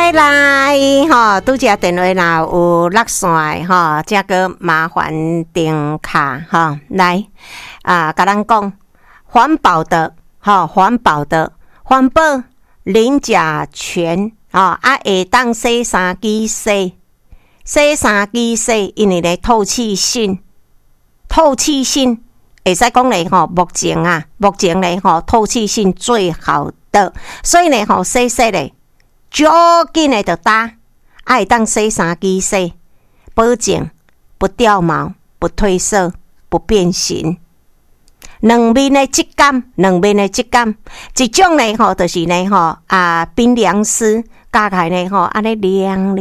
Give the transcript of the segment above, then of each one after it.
来吼，拄只电话若有落线吼，则个麻烦点卡吼，来甲咱讲环保的吼，环保零甲醛吼，会当洗衫机洗衫机洗，因为咧透气性会使讲咧吼，目前咧吼透气性最好的，所以咧吼洗咧。足紧的就打，会当洗衫机洗，保证不掉毛、不褪色、不变形。两面的质感，一种呢吼，就是呢吼冰凉丝加起来呢吼，安尼凉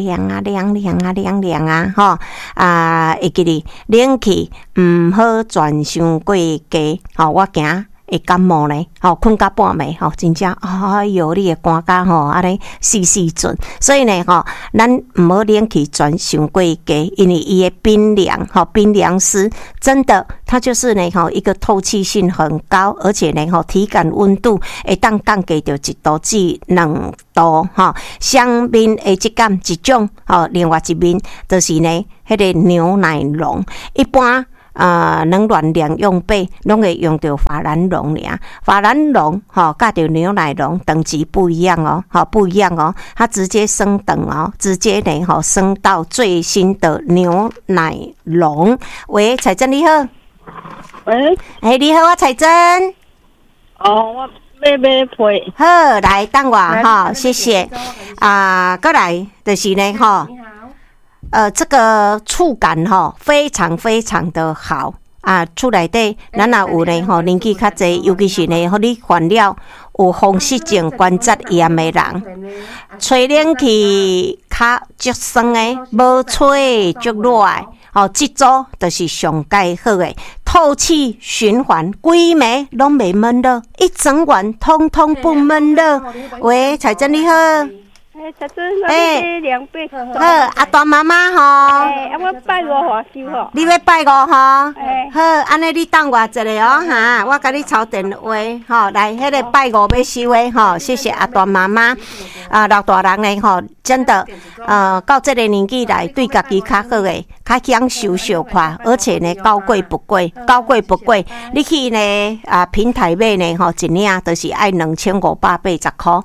吼会记哩，冷气毋好转伤过低吼，我惊。会感冒呢，困到半暝真正哎哟，你会寒甲安尼死准，所以呢咱毋好冷气转伤过低，因为伊的冰凉丝真的，它就是呢一个透气性很高，而且呢体感温度会当降低到1度至2度双面的质感一种另外一面就是呢迄个牛奶绒，一般。冷暖两用杯拢会用到法兰绒尔，法兰绒甲着牛奶绒等级不一样哦，不一样哦，它直接升等哦，直接呢升到最新的牛奶绒。喂，彩珍你好。 喂， 你好，我彩珍。 我买被。 好，来等我谢谢。过来就是呢这个触感非常非常的好厝内底咱也有呢年纪较济，尤其是呢互你患了有风湿症关节炎的人，吹冷气较足酸的，无吹足热的这组就是上介好的，透气循环，规暝拢袂闷热，一整晚通通不闷热。喂，彩珍你好。 彩珍，我买2杯。 好，大妈妈我拜5花收你要拜5好，安尼你等我一下我甲你抄电话来，迄个拜5要收的谢谢大妈妈老大人呢真的到这个年纪来，对家己较好的，较享受小块，而且呢高贵不贵，你去呢平台买呢一领就是要2580块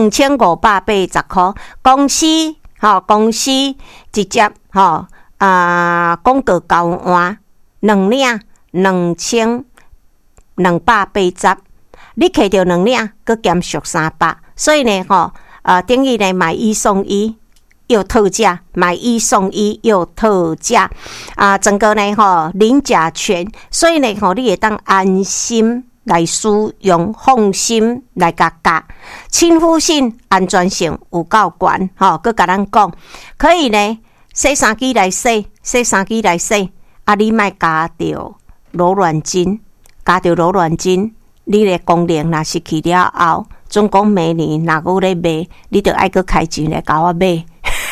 ，2580块。公司直接广告交换2领2280，你摕到2领，佮减俗300，所以呢等于呢买1送1又特价，买1送1又特价整个呢零甲醛，所以呢你会当安心来使用，放心来甲，亲肤性、安全性有够悬佮甲咱讲，可以呢洗衫机来洗，你莫加着柔软巾，你的功能若失去了后，总讲明年若有咧卖，你就爱去开钱来甲我买。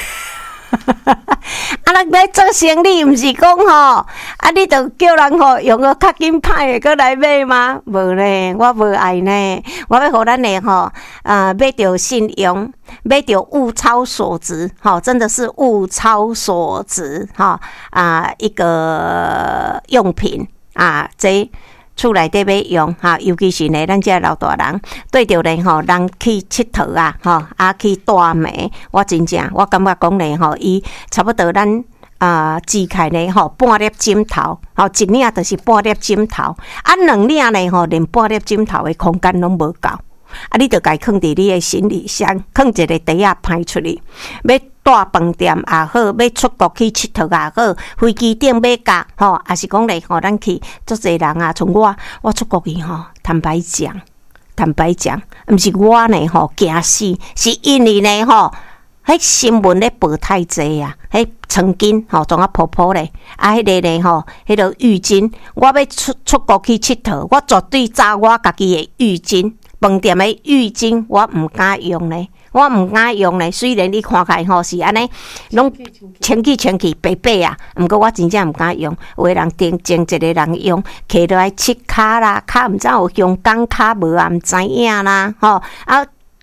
咱要做生意，毋是讲你就叫人用个较紧歹的过来买吗？无呢，我无爱呢，我要互咱的买着信用，买着物超所值，真的是物超所值一个用品这厝内底要用尤其是呢咱这老大人对着呢人去佚佗去大暝，我真正我感觉讲呢伊差不多咱挤开呢半粒枕头一领就是半粒枕头2领呢连半粒枕头的空间拢无够你就该放伫你的行李箱，放一个袋仔派出去，要大饭店也好，要出国去佚佗也好，飞机顶要加也是讲咧咱去足侪人像我出国去坦白讲毋是我呢惊死，是因为呢迄新闻咧报太济迄曾经总婆婆咧迄个呢迄个浴巾，我要出国去佚佗，我绝对找我家己的浴巾。饭店的浴巾我毋敢用呢，虽然你看起来是安尼，拢清气白白毋过我真正毋敢用。有的人前一个人用，摕落来拭骹啦，骹毋知有香港骹无毋知影啦，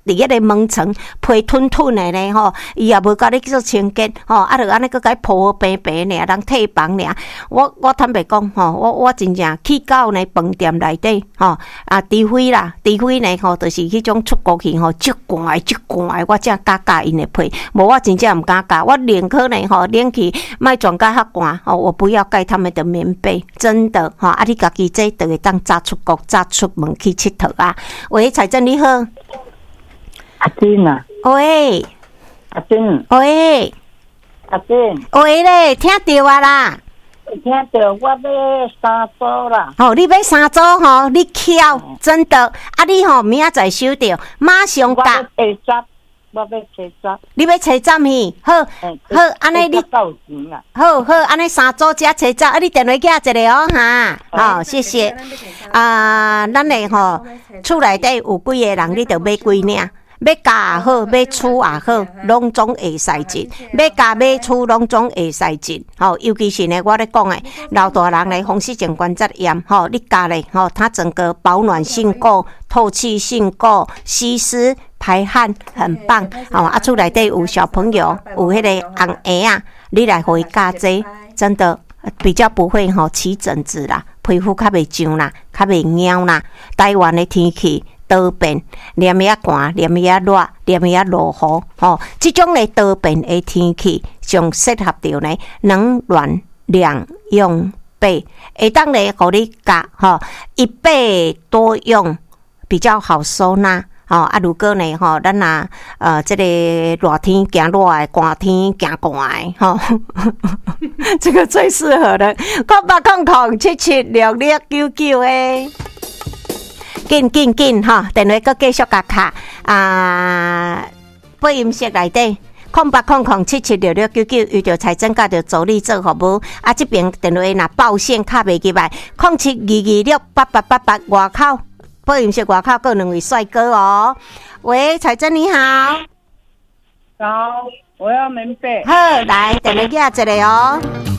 伫迄个门床皮吞吞的咧吼，伊也无甲你做清洁吼，啊，就安尼佮甲伊抱好平平尔，人退房尔。我坦白讲吼，我真正去到呢饭店内底吼，啊，除非呢吼，就是迄种出国去吼，足寒，我才敢教因的被，无我真正毋敢教，我宁可呢吼，冷气莫转甲较寒吼，我不要盖他们的棉被，真的吼，啊，你家己这就会当早出国、早出门去佚佗啊。喂，彩珍你好， 阿珍啊， 喂， 阿珍， 喂， 阿珍， 喂咧，听到啊啦。 听到我要3组啦。 吼，你要3组吼，你巧，真的。啊，你吼明仔载收到，马上甲。 我要车站。你要车站去？好，安尼你。好，安尼3组加车站，啊，你电话寄一个哦哈。好，谢谢。咱嘞吼，厝内底有几个人，你着买几领。要加也好，要厝也好，拢总会使进。要加买厝，拢总会使进。吼，尤其是呢，我咧讲诶，老大人咧，风湿性关节炎，吼，你加咧，吼，它整个保暖性够，透气性够，吸湿排汗，很棒。吼，啊，厝内底有小朋友，有迄个红婴啊，你来互伊加这，真的比较不会吼起疹子啦，皮肤较袂痒啦，较袂痒啦。台湾的天气。多变，连夜寒，连夜热，连夜落雨，吼，这种的多变的天气，上适合着呢冷暖两用被，会当呢，互你加吼一被多用，比较好收纳。哦啊，如果呢，吼，咱这个热天行热的，寒天行寒的，吼，这个最适合的，0800776699诶。紧哈，电话阁继续甲卡播音室内底0800776699，遇到财政甲着助理做服务。啊，这边电话若报线卡袂入来，0722688888外口播音室外口阁2位帅哥哦。喂，财政你好。 好，我要棉被。 好，来电话寄一个哦。